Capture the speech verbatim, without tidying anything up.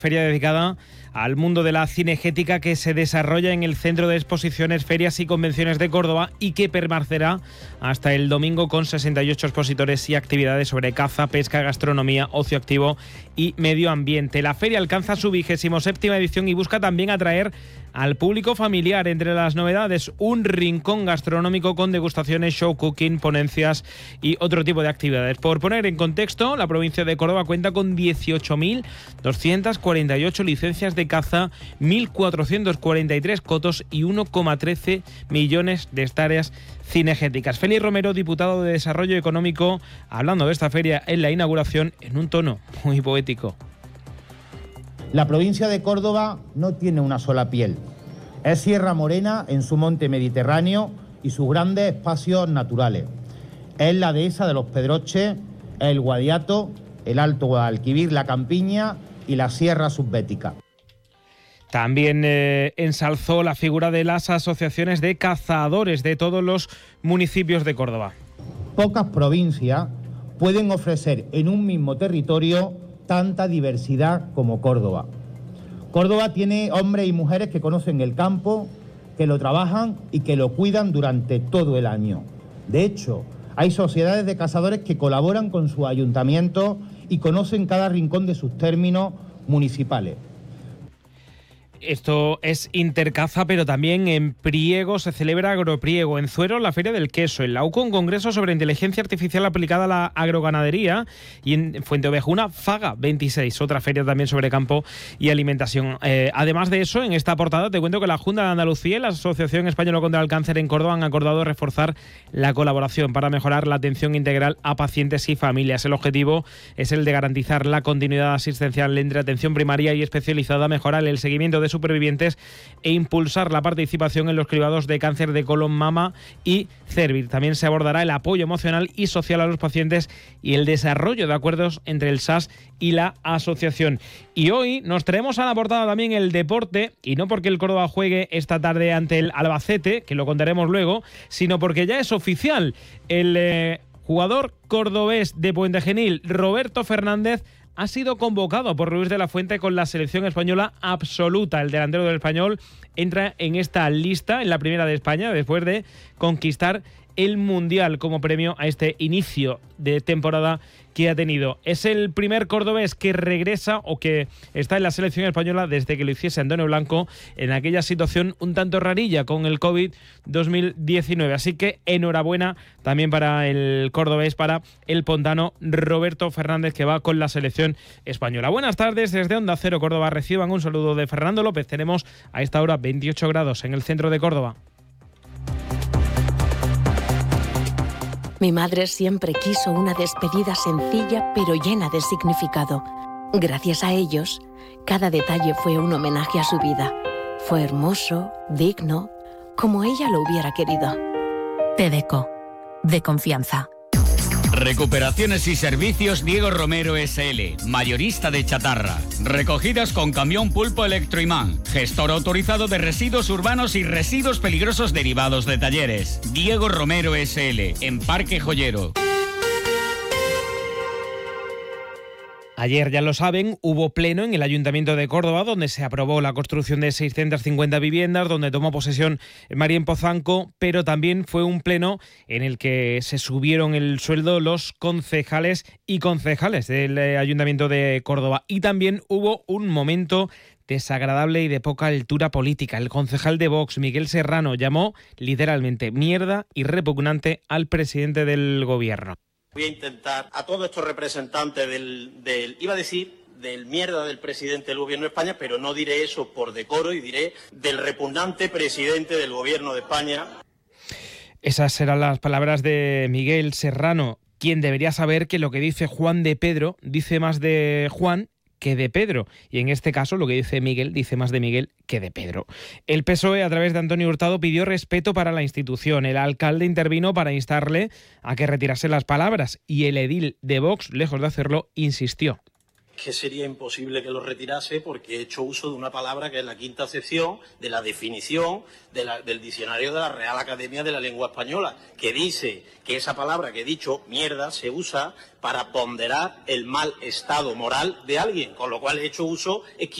Feria dedicada al mundo de la cinegética que se desarrolla en el Centro de Exposiciones, Ferias y Convenciones de Córdoba y que permanecerá hasta el domingo con sesenta y ocho expositores y actividades sobre caza, pesca, gastronomía, ocio activo y medio ambiente. La feria alcanza su vigésimo séptima edición y busca también atraer al público familiar. Entre las novedades, un rincón gastronómico con degustaciones, show cooking, ponencias y otro tipo de actividades. Por poner en contexto, la provincia de Córdoba cuenta con dieciocho mil doscientas cuarenta y ocho licencias de caza, mil cuatrocientos cuarenta y tres cotos y uno coma trece millones de hectáreas cinegéticas. Félix Romero, diputado de Desarrollo Económico, hablando de esta feria en la inauguración en un tono muy poético. La provincia de Córdoba no tiene una sola piel. Es Sierra Morena en su monte mediterráneo y sus grandes espacios naturales. Es la dehesa de los Pedroches, el Guadiato, el Alto Guadalquivir, la Campiña y la Sierra Subbética. También eh, ensalzó la figura de las asociaciones de cazadores de todos los municipios de Córdoba. Pocas provincias pueden ofrecer en un mismo territorio tanta diversidad como Córdoba. Córdoba tiene hombres y mujeres que conocen el campo, que lo trabajan y que lo cuidan durante todo el año. De hecho, hay sociedades de cazadores que colaboran con su ayuntamiento y conocen cada rincón de sus términos municipales. Esto es Intercaza, pero también en Priego se celebra Agropriego, en Zuero la Feria del Queso, en Lauco un congreso sobre inteligencia artificial aplicada a la agroganadería y en Fuenteovejuna Faga veintiséis, otra feria también sobre campo y alimentación. Eh, además de eso, en esta portada te cuento que la Junta de Andalucía y la Asociación Española contra el Cáncer en Córdoba han acordado reforzar la colaboración para mejorar la atención integral a pacientes y familias. El objetivo es el de garantizar la continuidad asistencial entre atención primaria y especializada, mejorar el seguimiento de supervivientes e impulsar la participación en los cribados de cáncer de colon, mama y cérvix. También se abordará el apoyo emocional y social a los pacientes y el desarrollo de acuerdos entre el S A S y la asociación. Y hoy nos traemos a la portada también el deporte, y no porque el Córdoba juegue esta tarde ante el Albacete, que lo contaremos luego, sino porque ya es oficial. El eh, jugador cordobés de Puente Genil, Roberto Fernández, ha sido convocado por Luis de la Fuente con la selección española absoluta. El delantero del Español entra en esta lista, en la primera de España, después de conquistar el Mundial como premio a este inicio de temporada que ha tenido. Es el primer cordobés que regresa o que está en la selección española desde que lo hiciese Antonio Blanco en aquella situación un tanto rarilla con el COVID dos mil diecinueve. Así que enhorabuena también para el cordobés, para el pontano Roberto Fernández, que va con la selección española. Buenas tardes desde Onda Cero Córdoba. Reciban un saludo de Fernando López. Tenemos a esta hora veintiocho grados en el centro de Córdoba. Mi madre siempre quiso una despedida sencilla pero llena de significado. Gracias a ellos, cada detalle fue un homenaje a su vida. Fue hermoso, digno, como ella lo hubiera querido. Tedeco, de confianza. Recuperaciones y servicios Diego Romero S L, mayorista de chatarra. Recogidas con camión Pulpo Electroimán, gestor autorizado de residuos urbanos y residuos peligrosos derivados de talleres. Diego Romero S L, en Parque Joyero. Ayer, ya lo saben, hubo pleno en el Ayuntamiento de Córdoba, donde se aprobó la construcción de seiscientas cincuenta viviendas, donde tomó posesión María Pozanco, pero también fue un pleno en el que se subieron el sueldo los concejales y concejales del Ayuntamiento de Córdoba. Y también hubo un momento desagradable y de poca altura política. El concejal de Vox, Miguel Serrano, llamó literalmente mierda y repugnante al presidente del gobierno. Voy a intentar a todos estos representantes del, del, iba a decir, del mierda del presidente del gobierno de España, pero no diré eso por decoro y diré del repugnante presidente del gobierno de España. Esas serán las palabras de Miguel Serrano, quien debería saber que lo que dice Juan de Pedro dice más de Juan que de Pedro, y en este caso lo que dice Miguel dice más de Miguel que de Pedro. El P S O E, a través de Antonio Hurtado, pidió respeto para la institución. El alcalde intervino para instarle a que retirase las palabras y el edil de Vox, lejos de hacerlo, insistió. que sería imposible que lo retirase porque he hecho uso de una palabra que es la quinta acepción de la definición de la, del diccionario de la Real Academia de la Lengua Española, que dice que esa palabra que he dicho, mierda, se usa para ponderar el mal estado moral de alguien, con lo cual he hecho uso